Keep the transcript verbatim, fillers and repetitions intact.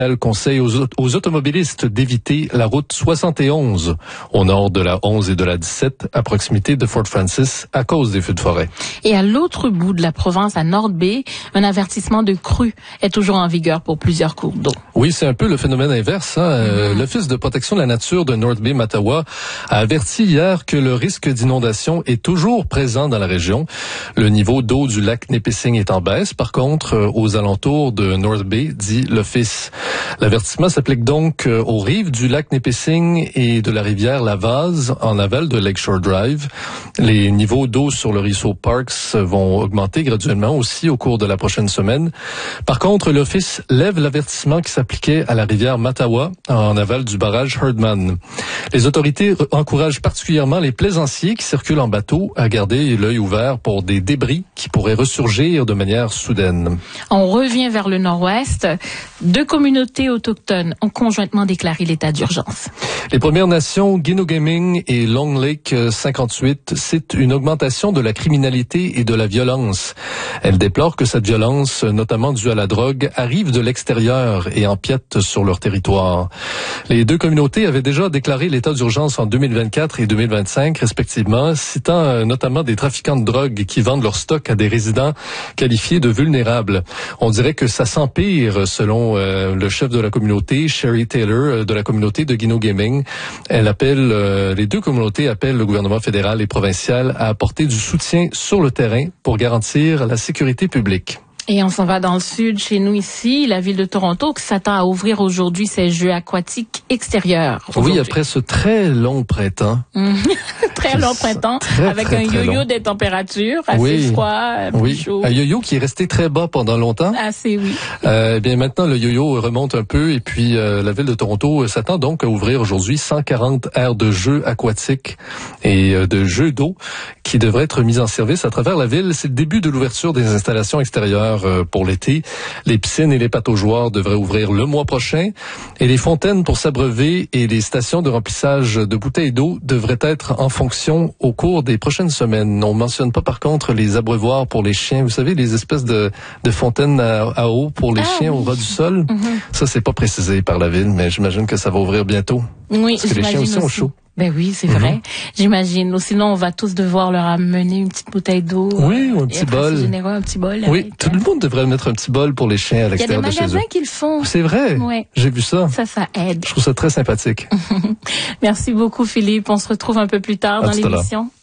Elle conseille aux, aux automobilistes d'éviter la route soixante et onze au nord de la onze et de la dix-sept à proximité de Fort Francis à cause des feux de forêt. Et à l'autre bout de la province, à North Bay, un avertissement de crue est toujours en vigueur pour plusieurs cours d'eau. Oui, c'est un peu le phénomène inverse. Hein? Mm-hmm. Euh, L'Office de protection de la nature de North Bay, Mattawa, a averti hier que le risque d'inondation est toujours présent dans la région. Le niveau d'eau du lac Nipissing est en baisse. Par contre, euh, aux alentours de North Bay, dit l'Office. L'avertissement s'applique donc aux rives du lac Nipissing et de la rivière Lavaz en aval de Lakeshore Drive. Les niveaux d'eau sur le ruisseau Parks vont augmenter graduellement aussi au cours de la prochaine semaine. Par contre, l'Office lève l'avertissement qui s'appliquait à la rivière Mattawa en aval du barrage Herdman. Les autorités encouragent particulièrement les plaisanciers qui circulent en bateau à garder l'œil ouvert pour des débris qui pourraient ressurgir de manière soudaine. On revient vers le nord-ouest. Deux communautés autochtones ont conjointement déclaré l'état d'urgence. Les Premières Nations, Ginogaming et Long Lake cinquante-huit citent une augmentation de la criminalité et de la violence. Elles déplorent que cette violence, notamment due à la drogue, arrive de l'extérieur et empiète sur leur territoire. Les deux communautés avaient déjà déclaré l'état d'urgence en deux mille vingt-quatre et deux mille vingt-cinq, respectivement, citant notamment des trafiquants de drogue qui vendent leur stock à des résidents qualifiés de vulnérables. On dirait que ça s'empire, selon euh, le chef de la communauté, Sherry Taylor, de la communauté de Ginogaming. Elle appelle, euh, les deux communautés appellent le gouvernement fédéral et provincial à apporter du soutien sur le terrain pour garantir la sécurité publique. Et on s'en va dans le sud, chez nous ici, la ville de Toronto qui s'attend à ouvrir aujourd'hui ses jeux aquatiques extérieurs. Oui, après ce très long printemps. Très long printemps, très, avec très, un très yo-yo long. Des températures, assez oui. froid, oui. chaud. Un yo-yo qui est resté très bas pendant longtemps. Assez, oui. Euh, bien maintenant, le yo-yo remonte un peu et puis euh, la ville de Toronto s'attend donc à ouvrir aujourd'hui cent quarante aires de jeux aquatiques et euh, de jeux d'eau qui devraient être mis en service à travers la ville. C'est le début de l'ouverture des installations extérieures pour l'été. Les piscines et les pataugeoires devraient ouvrir le mois prochain et les fontaines pour s'abreuver et les stations de remplissage de bouteilles d'eau devraient être en fonction au cours des prochaines semaines. On mentionne pas par contre les abreuvoirs pour les chiens. Vous savez, les espèces de, de fontaines à, à eau pour les ah, chiens oui. au ras du sol. Mm-hmm. Ça, c'est pas précisé par la ville, mais j'imagine que ça va ouvrir bientôt. Oui, parce que les chiens aussi, aussi ont chaud. Ben oui, c'est mm-hmm. vrai. J'imagine. Ou sinon, on va tous devoir leur amener une petite bouteille d'eau. Oui, ou un petit bol. Généreux, un petit bol. Oui, avec, tout le monde devrait mettre un petit bol pour les chiens à l'extérieur de chez eux. Il y a des magasins qui le font. C'est vrai. Ouais. J'ai vu ça. Ça, ça aide. Je trouve ça très sympathique. Merci beaucoup, Philippe. On se retrouve un peu plus tard à dans l'émission.